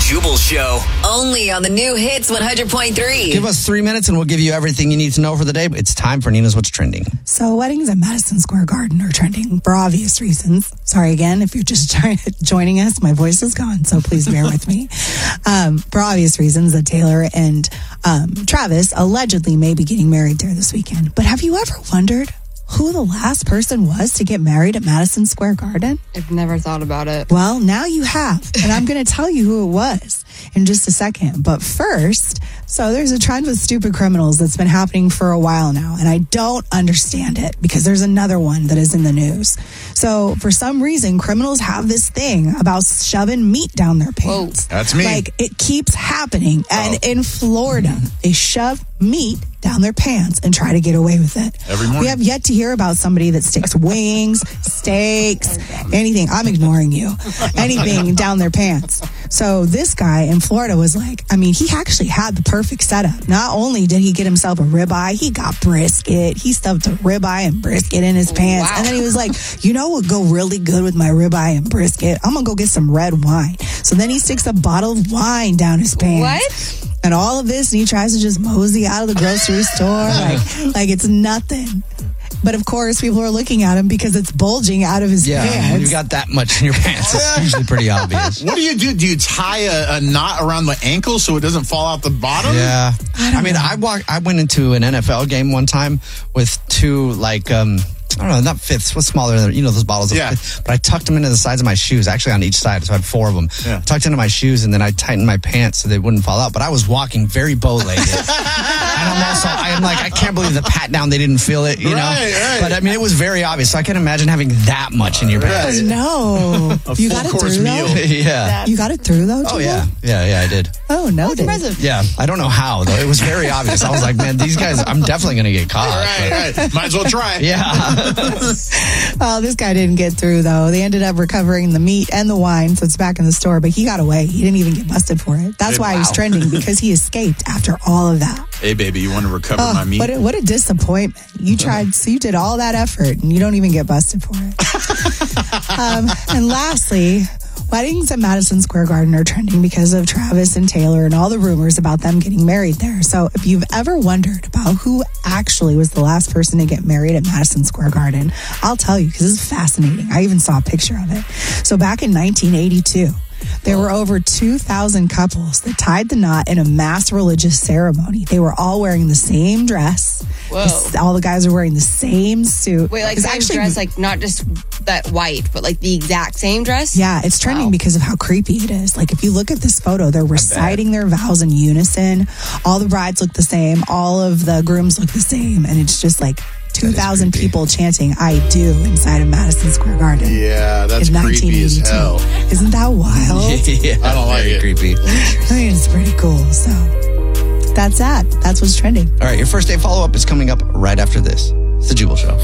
Jubal Show. Only on the new Hits 100.3. Give us 3 minutes and we'll give you everything you need to know for the day. It's time for Nina's What's Trending. So weddings at Madison Square Garden are trending for obvious reasons. Sorry again, if you're just joining us, my voice is gone, so please bear with me. For obvious reasons that Taylor and Travis allegedly may be getting married there this weekend. But have you ever wondered who the last person was to get married at Madison Square Garden? I've never thought about it. Well, now you have, and I'm going to tell you who it was in just a second. But first, so there's a trend with stupid criminals that's been happening for a while now, and I don't understand it because there's another one that is in the news. So for some reason, criminals have this thing about shoving meat down their pants. Whoa, that's me. Like, it keeps happening. And in Florida, they shove meat down their pants and try to get away with it. Every morning. We have yet to hear about somebody that sticks wings, steaks, anything. I'm ignoring you. Anything down their pants. So this guy in Florida was like, I mean, he actually had the perfect setup. Not only did he get himself a ribeye, he got brisket. He stuffed a ribeye and brisket in his pants. Wow. And then he was like, you know what would go really good with my ribeye and brisket? I'm going to go get some red wine. So then he sticks a bottle of wine down his pants. What? And all of this, and he tries to just mosey out of the grocery store like it's nothing. But of course, people are looking at him because it's bulging out of his When pants. you got that much in your pants, it's usually pretty obvious. What do you do? Do you tie a knot around the ankle so it doesn't fall out the bottom? Yeah. I mean, I went into an NFL game one time with two, I don't know, not fifths, what's smaller than, those bottles of fifth, but I tucked them into the sides of my shoes, actually on each side, so I had 4 of them. Yeah. Tucked into my shoes, and then I tightened my pants so they wouldn't fall out, but I was walking very bow-legged. And I can't believe the pat down, they didn't feel it, you know? Right. But I mean, it was very obvious, so I can imagine having that much in your pants. No. You got it full-course through, meal. though? Yeah. You got it through, though, Oh, Jubal? yeah, I did. Oh, no. That's impressive. Yeah, I don't know how, though. It was very obvious. I was like, man, these guys, I'm definitely going to get caught. Right. Might as well try. Yeah. Oh, this guy didn't get through, though. They ended up recovering the meat and the wine, so it's back in the store. But he got away. He didn't even get busted for it. That's why he was trending, because he escaped after all of that. Hey, baby, you want to recover my meat? What a disappointment. You tried, so you did all that effort, and you don't even get busted for it. And lastly, weddings at Madison Square Garden are trending because of Travis and Taylor and all the rumors about them getting married there. So if you've ever wondered about who actually was the last person to get married at Madison Square Garden, I'll tell you, because this is fascinating. I even saw a picture of it. So back in 1982, there were over 2,000 couples that tied the knot in a mass religious ceremony. They were all wearing the same dress. Whoa. All the guys were wearing the same suit. Wait, like It's same dress, like not just that white, but like the exact same dress? Yeah, it's trending because of how creepy it is. Like, if you look at this photo, they're reciting their vows in unison. All the brides look the same. All of the grooms look the same. And it's just like 2,000 people chanting "I do" inside of Madison Square Garden. Yeah, that's in creepy as 1982. hell. Isn't that wild? Yeah, I don't like very it. creepy. I think it's pretty cool. So that's that. That's what's trending. All right, your first day follow-up is coming up right after this. It's the Jubal Show.